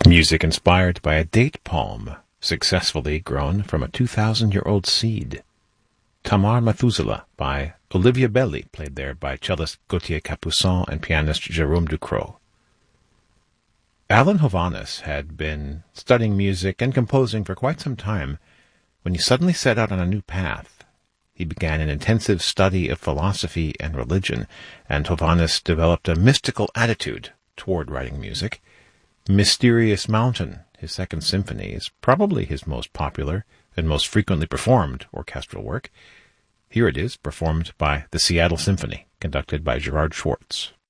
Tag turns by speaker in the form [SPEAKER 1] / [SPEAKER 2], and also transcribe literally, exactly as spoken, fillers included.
[SPEAKER 1] Music inspired by a date palm, successfully grown from a two thousand year old seed. Tamar Methuselah by Olivia Belli, played there by cellist Gauthier Capuçon and pianist Jérôme Ducrot. Alan Hovhaness had been studying music and composing for quite some time when he suddenly set out on a new path. He began an intensive study of philosophy and religion, and Hovhaness developed a mystical attitude toward writing music. Mysterious Mountain, his second symphony, is probably his most popular and most frequently performed orchestral work. Here it is, performed by the Seattle Symphony, conducted by Gerard Schwartz.